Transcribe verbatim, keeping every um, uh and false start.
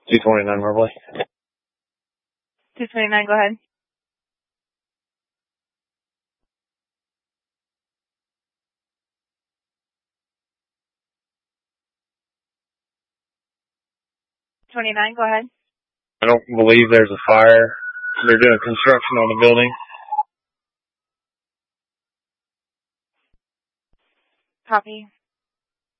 two twenty-nine Marbley. two twenty-nine, go ahead. twenty-nine, go ahead. I don't believe there's a fire. They're doing construction on the building. Copy.